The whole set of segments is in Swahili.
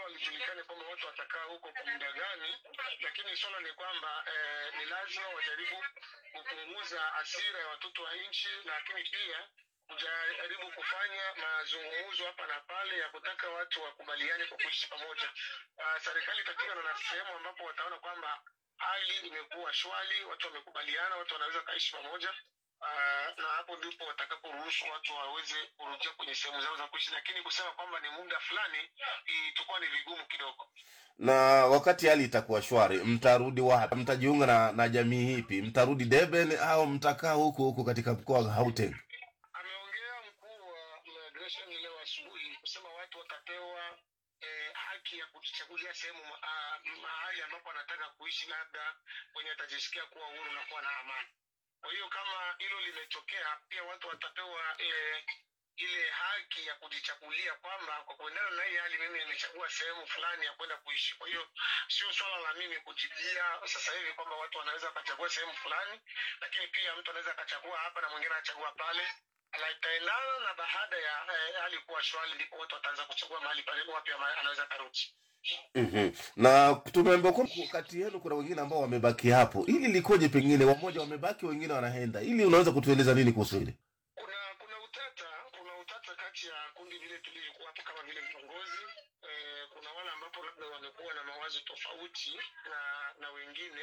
lao lijulikane kwamba watu watakaa huko kwa muda gani, lakini swala ni kwamba ni lazima wajaribu kupunguza hasira ya watoto wa nchi, lakini pia kujaribu kufanya mazungumzo hapa na pale ya kutaka watu wakubaliane kwa kuishi pamoja. Serikali itakuwa na sehemu ambapo wataona kwamba hali imekuwa shwari, watu wamekubaliana, watu wanaweza kaishi pamoja. Na hapo ndipo watakaporuhusu watu waweze kurudia kwenye sehemu zao za kuishi, lakini kusema kwamba ni muda fulani itakuwa ni vigumu kidogo. Na wakati hali itakuwa shwari, mtarudi wapi? Mtajiunga na jamii hipi? Mtarudi Durban au mtakaa huko katika mkoa wa Gauteng? Ameongea mkuu wa immigration leo asubuhi kusema watu watapewa haki ya kujichagulia sehemu mahali ambapo wanataka kuishi, labda wenye atajisikia kuwa huru na kuwa na amani. Kwa hiyo kama hilo limetokea, pia watu watapewa ile haki ya kujichagulia kwamba kwa kuendana na hii hali mimi nimechagua sehemu fulani ya kwenda kuishi. Kwa hiyo sio swala la mimi kujibia sasa hivi kwamba watu wanaweza kuchagua sehemu fulani, lakini pia mtu anaweza akachagua hapa na mwingine anachagua pale. Itaendana na baada ya hali kuwa shwari ndipo watu wataanza kuchagua mahali pale wapi anaweza karudi. Na tumeambiwa kwa kati yenu kuna wengine ambao wamebaki hapo. Ili likoje, pengine wamoja wamebaki wengine wanaenda? Ili unaweza kutueleza nini kuhusu hili? Kuna utata kati ya kundi vile tulivyokuwa hapo kama vile viongozi. Kuna wale ambapo labda wamekuwa na mawazo tofauti na wengine.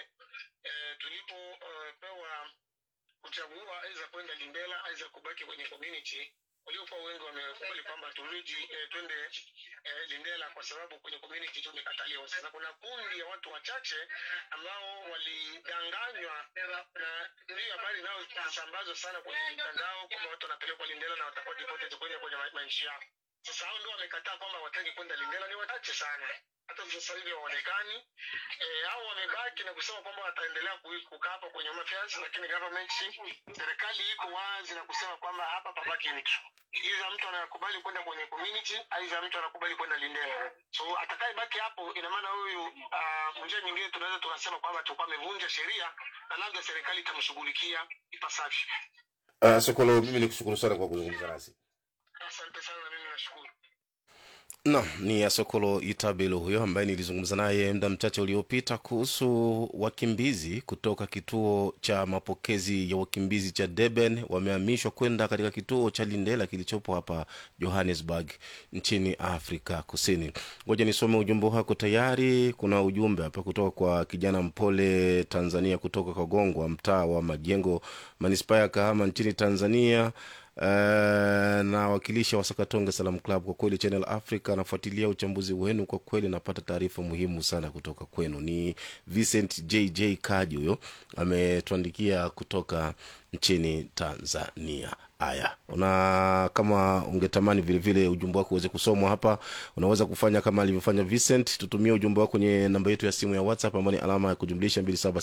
Tulipopewa kuchagua aidha kwenda Lindela aidha kubaki kwenye community, waliokuwa wengi wamekubali kwamba turudi twende Lindela kwa sababu kwenye community tumekataliwa. Sasa kuna kundi ya watu wachache ambao walidanganywa na ndio habari nao kusambazwa sana kwenye mitandao kwamba watu wanapelekwa Lindela na watakuwa deported kwenye maisha yao. Sasa hao ndio wamekataa kwamba wataki kwenda Lindela, ni wachache sana. Hata sasa hivi hawaonekani. Hao wamebaki na kusema kwamba wataendelea kukaa hapa kwenye mafiansi, lakini government, serikali iko wazi na kusema kwamba hapa pabaki mtu. Iza mtu anakubali kwenda kwenye community, aiza mtu anakubali kwenda Lindela. So atakayebaki hapo ina maana huyu njia nyingine tunaweza tukasema kwamba tulikuwa amevunja sheria na labda serikali itamshughulikia ipasavyo. Sokolo, mimi nikushukuru sana kwa kuzungumza nasi. Asante sana, mimi nashukuru. Ni ya Sokolo Itabelo huyo ambaye nilizungumza naye muda mchache uliopita kuhusu wakimbizi kutoka kituo cha mapokezi ya wakimbizi cha Durban wamehamishwa kwenda katika kituo cha Lindela kilichopo hapa Johannesburg nchini Afrika Kusini. Ngoja nisome ujumbe wako tayari. Kuna ujumbe hapa kutoka kwa kijana mpole Tanzania kutoka Kagongwa, mtaa wa Majengo, Manispaa ya Kahama nchini Tanzania. Na wakilisha wa Sakatonge Salam Club. Kwa kweli Channel Africa nafuatilia uchambuzi wenu, kwa kweli napata taarifa muhimu sana kutoka kwenu. Ni Vincent JJ Kaji huyo ametuandikia kutoka nchini Tanzania. Aya, kama ungetamani vile vile ujumbe wako uweze kusomwa hapa, unaweza kufanya kama alivyofanya Vincent. Tutumie ujumbe wako kwenye namba yetu ya simu ya WhatsApp ambayo ni alama ya kujumlisha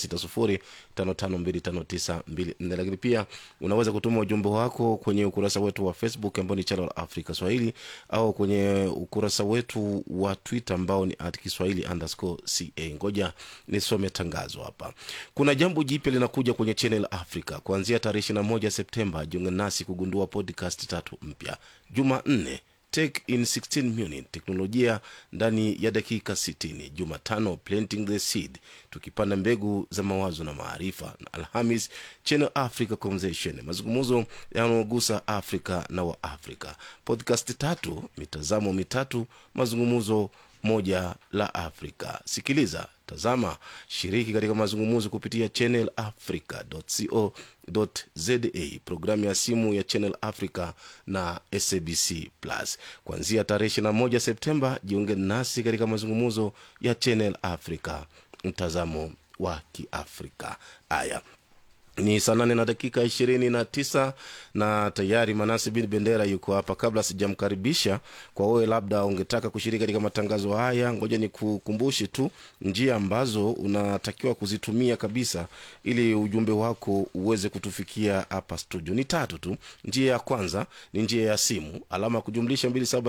2760552592. Lakini pia unaweza kutuma ujumbe wako kwenye ukurasa wetu wa Facebook ambao ni Channel Africa Swahili, au kwenye ukurasa wetu wa Twitter ambao ni @Kiswahili_CA. Ngoja nisome tangazo hapa. Kuna jambo jipya linakuja kwenye Channel Africa kuanzia tarehe 21 Septemba. Jiunge nasi kugundua podcast 3 mpya. Jumanne, Take in 16 Minutes, teknolojia ndani ya dakika 60. Jumatano, Planting the Seed, tukipanda mbegu za mawazo na maarifa. Na Alhamis, Channel Africa Conversation, mazungumzo yanayogusa Afrika na wa Afrika. Podcast 3, mitazamo mitatu, mazungumzo moja la Afrika. Sikiliza, tazama, shiriki katika mazungumzo kupitia channelafrica.co.za, programu ya simu ya Channel Africa na SABC Plus. Kuanzia tarehe 21 Septemba, jiunge nasi katika mazungumzo ya Channel Africa, mtazamo wa Kiafrika. Aya, ni saa 8:29 na tayari Manase bin Bendera yuko hapa. Kabla sijamkaribisha, kwa wewe labda ungetaka kushiriki katika matangazo haya, ngoja nikukumbushe tu njia ambazo unatakiwa kuzitumia kabisa ili ujumbe wako uweze kutufikia hapa studio. Ni 3 tu. Njia ya kwanza ni njia ya simu, alama kujumlisha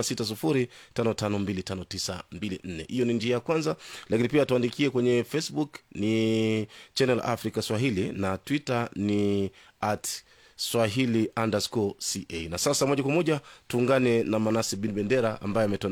276055259254. Hiyo ni njia ya kwanza. Lakini pia tuandikie kwenye Facebook ni Channel Africa Swahili, na Twitter ni @Swahili_CA. Na sasa moja kwa moja tuungane na Manase bin Bendera ambaye